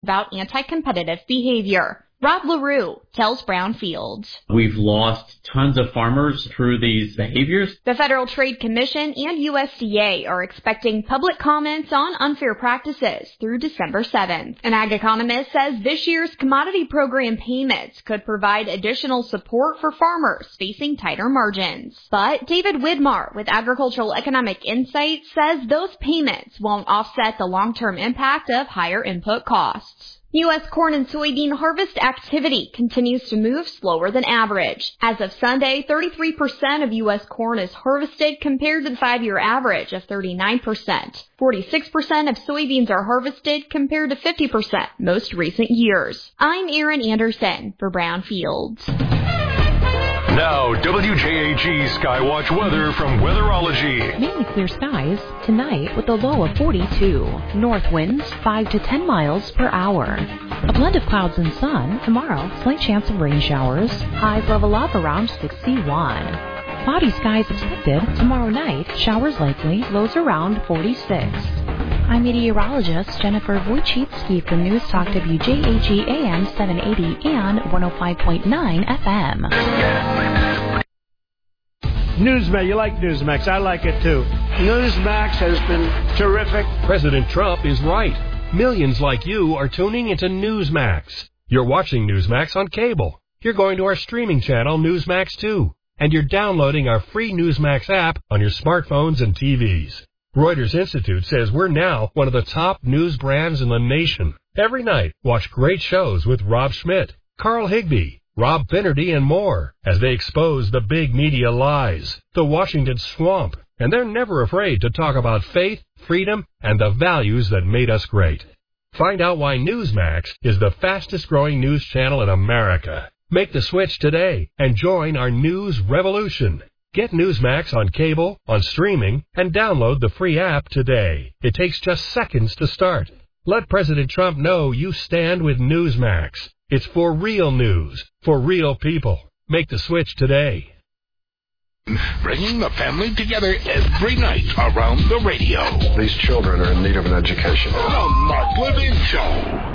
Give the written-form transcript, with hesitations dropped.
about anti-competitive behavior. Rob LaRue tells Brownfield. We've lost tons of farmers through these behaviors. The Federal Trade Commission and USDA are expecting public comments on unfair practices through December 7th. An ag economist says this year's commodity program payments could provide additional support for farmers facing tighter margins. But David Widmar with Agricultural Economic Insight says those payments won't offset the long-term impact of higher input costs. U.S. corn and soybean harvest activity continues to move slower than average. As of Sunday, 33% of U.S. corn is harvested compared to the 5-year average of 39%. 46% of soybeans are harvested compared to 50% most recent years. I'm Erin Anderson for Brownfield. Now, WJAG Skywatch weather from Weatherology. Mainly clear skies tonight with a low of 42. North winds 5 to 10 miles per hour. A blend of clouds and sun. Tomorrow, slight chance of rain showers. Highs level up around 61. Cloudy skies expected. Tomorrow night, showers likely. Lows around 46. I'm meteorologist Jennifer Wojcicki from News Talk WJAG AM 780 and 105.9 FM. Newsmax, you like Newsmax. I like it too. Newsmax has been terrific. President Trump is right. Millions like you are tuning into Newsmax. You're watching Newsmax on cable. You're going to our streaming channel, Newsmax 2. And you're downloading our free Newsmax app on your smartphones and TVs. Reuters Institute says we're now one of the top news brands in the nation. Every night, watch great shows with Rob Schmidt, Carl Higbie, Rob Finnerty, and more as they expose the big media lies, the Washington swamp, and they're never afraid to talk about faith, freedom, and the values that made us great. Find out why Newsmax is the fastest-growing news channel in America. Make the switch today and join our news revolution. Get Newsmax on cable, on streaming, and download the free app today. It takes just seconds to start. Let President Trump know you stand with Newsmax. It's for real news, for real people. Make the switch today. Bringing the family together every night around the radio. These children are in need of an education. The Mark Levin Show.